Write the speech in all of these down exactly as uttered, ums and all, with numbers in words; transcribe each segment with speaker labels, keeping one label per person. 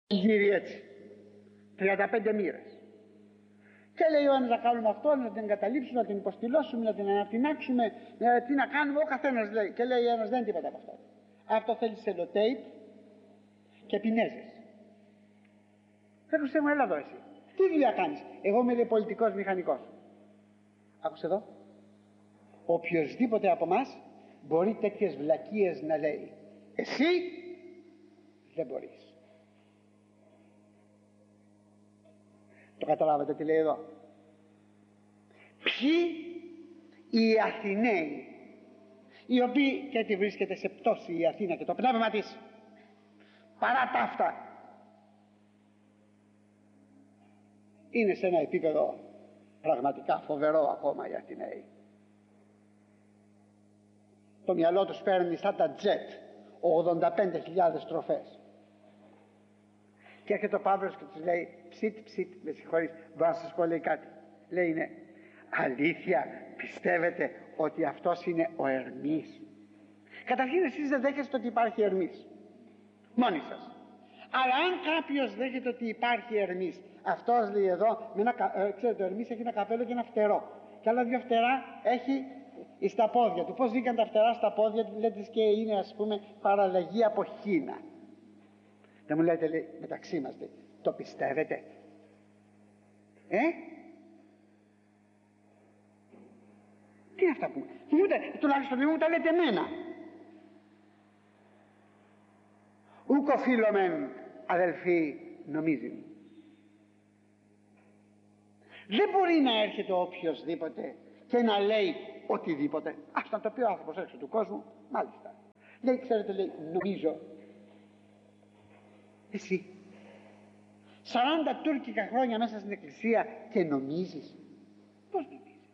Speaker 1: γύρει έτσι τριάντα πέντε μοίρες. Και λέει ο ένας να κάνουμε αυτό, να την εγκαταλείψουμε, να την υποστηλώσουμε, να την ανατινάξουμε, ε, τι να κάνουμε, ο καθένας λέει. Και λέει ένας, δεν τίποτα από αυτό. Αυτό θέλει σελοτέιπ και πινέζες. Δεν Χριστέ μου, έλα εδώ εσύ. Τι δουλειά κάνεις? Εγώ είμαι λέει πολιτικός μηχανικός. Άκουσε εδώ. Οποιοσδήποτε από εμάς μπορεί τέτοιες βλακίες να λέει. Εσύ δεν μπορείς. Το καταλάβατε τι λέει εδώ? Ποιοι? Οι Αθηναίοι, οι οποίοι, και τι βρίσκεται σε πτώση η Αθήνα και το πνεύμα της, παρά τα αυτά είναι σε ένα επίπεδο πραγματικά φοβερό ακόμα οι Αθηναίοι. Το μυαλό τους παίρνει σαν τα τζετ ογδόντα πέντε χιλιάδες τροφές. Και έρχεται ο Παύλος και τους λέει, ψιτ ψιτ, με συγχωρείς, μπορώ να σας πω λέει κάτι. Λέει, είναι αλήθεια, πιστεύετε ότι αυτός είναι ο Ερμής? Καταρχήν εσείς δεν δέχεστε ότι υπάρχει Ερμής, μόνοι σας. Αλλά αν κάποιος δέχεται ότι υπάρχει Ερμής, αυτός λέει εδώ, με ένα, ε, ξέρετε ο Ερμής έχει ένα καπέλο και ένα φτερό και άλλα δύο φτερά έχει στα πόδια του. Πώς βγήκαν τα φτερά στα πόδια του? Λέτε και είναι ας πούμε παραλλαγή από χίνα. Δεν μου λέτε λέει, μεταξύ μας λέει, το πιστεύετε? Ε? Τι είναι αυτά που μου λέτε? Τουλάχιστον δεν μου τα λέτε εμένα. Ούκο φίλομεν αδελφοί νομίζει. Δεν μπορεί να έρχεται οποιοσδήποτε και να λέει οτιδήποτε. Ας να το πει ο άνθρωπος έξω του κόσμου, μάλιστα. Λέει, ξέρετε λέει, νομίζω. Εσύ σαράντα τουρκικά χρόνια μέσα στην εκκλησία και νομίζεις? Πώς νομίζεις?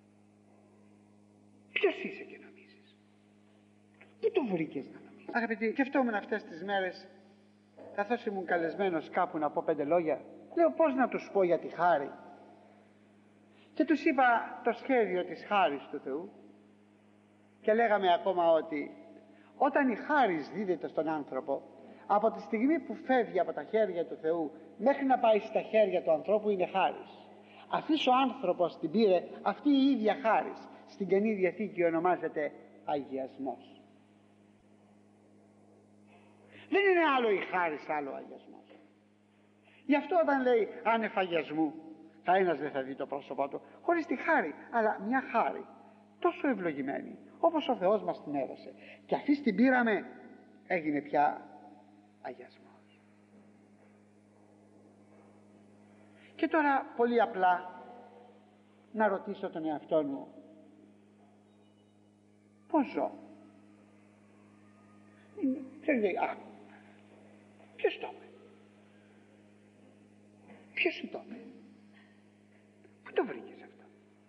Speaker 1: Ποιος είσαι και νομίζεις? Πού το βρήκες να νομίζεις? Αγαπητοί, σκεφτόμουν αυτές τις μέρες καθώς ήμουν καλεσμένος κάπου να πω πέντε λόγια. Λέω πώς να τους πω για τη χάρη. Και τους είπα το σχέδιο της χάρης του Θεού και λέγαμε ακόμα ότι όταν η χάρις δίδεται στον άνθρωπο, από τη στιγμή που φεύγει από τα χέρια του Θεού μέχρι να πάει στα χέρια του ανθρώπου είναι χάρις. Αυτός ο άνθρωπος την πήρε αυτή η ίδια χάρις. Στην Καινή Διαθήκη ονομάζεται αγιασμός. Δεν είναι άλλο η χάρις, άλλο ο αγιασμός. Γι' αυτό όταν λέει άνευ αγιασμού κανένας δεν θα δει το πρόσωπό του. Χωρίς τη χάρη, αλλά μια χάρη τόσο ευλογημένη όπως ο Θεός μας την έδωσε. Και αυτή την πήραμε, έγινε πια αγιασμός. Και τώρα πολύ απλά να ρωτήσω τον εαυτό μου, πώς ζω? Δεν λέει, α, ποιος το είπε? Ποιος σου το είπε? Πού το βρήκες αυτό?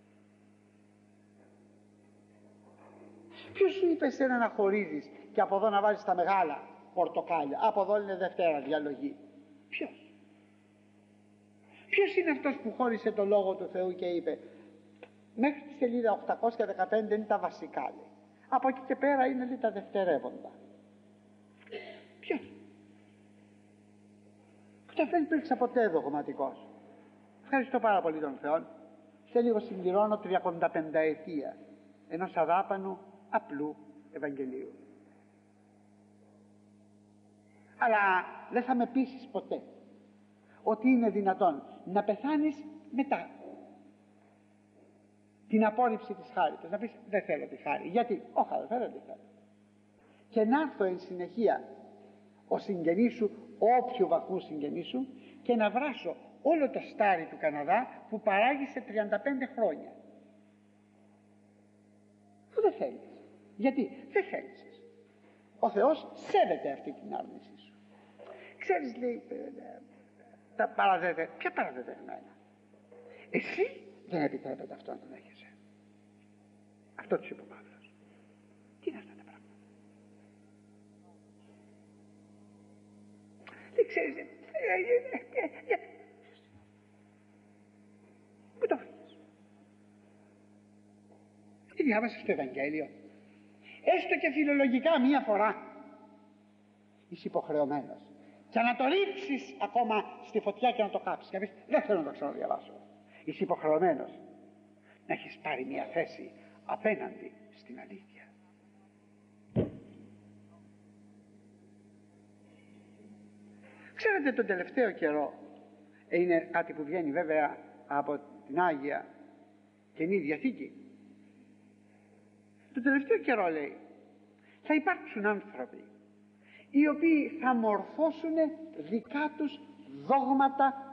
Speaker 1: Ποιος σου είπε εσένα να χωρίζεις και από εδώ να βάζεις τα μεγάλα πορτοκάλια, από εδώ είναι Δευτέρα διαλογή? Ποιος? Ποιος είναι αυτός που χώρισε το Λόγο του Θεού και είπε μέχρι τη σελίδα οκτακόσια δεκαπέντε είναι τα βασικά, λέει. Από εκεί και πέρα είναι λέει, τα δευτερεύοντα. Ποιος? Και δεν υπήρξα ποτέ δογματικός. Ευχαριστώ πάρα πολύ τον Θεό. Σε λίγο συμπληρώνω τριακονταπέντε ετία ενός αδάπανου απλού Ευαγγελίου. Αλλά δεν θα με πείσεις ποτέ ότι είναι δυνατόν να πεθάνεις μετά την απόρριψη της χάριτος. Να πεις δεν θέλω τη χάρη. Γιατί? Όχι, δεν θέλω τη χάρη. Και να έρθω εν συνεχεία ο συγγενής σου, όποιο βαθμού συγγενής σου, και να βράσω όλο το στάρι του Καναδά που παράγει σε τριάντα πέντε χρόνια. Που δεν θέλεις. Γιατί? Δεν θέλεις. Ο Θεός σέβεται αυτή την άρνησή σου. Ξέρεις, λέει, τα παραδεδε... ποια παραδεδεγμένα? Εσύ δεν επιτρέπεται αυτό να τον έχεσαι. Αυτό τους είπε ο Παύλος. Τι είναι αυτά τα πράγματα? Δεν ξέρεις, γιατί? Πού το βρήκες? Τι διάβασες το Ευαγγέλιο? Έστω και φιλολογικά μία φορά. Είσαι υποχρεωμένος και να το ρίξεις ακόμα στη φωτιά και να το κάψεις και να πεις δεν θέλω να το ξαναδιαβάσω. Είσαι υποχρεωμένος να έχεις πάρει μια θέση απέναντι στην αλήθεια. Ξέρετε, τον τελευταίο καιρό, είναι κάτι που βγαίνει βέβαια από την Άγια Καινή Διαθήκη, τον τελευταίο καιρό λέει θα υπάρξουν άνθρωποι οι οποίοι θα μορφώσουν δικά τους δόγματα